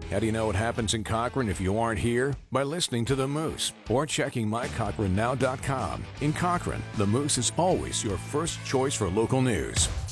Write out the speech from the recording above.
How do you know what happens in Cochrane if you aren't here? By listening to The Moose or checking mycochranenow.com. In Cochrane, The Moose is always your first choice for local news.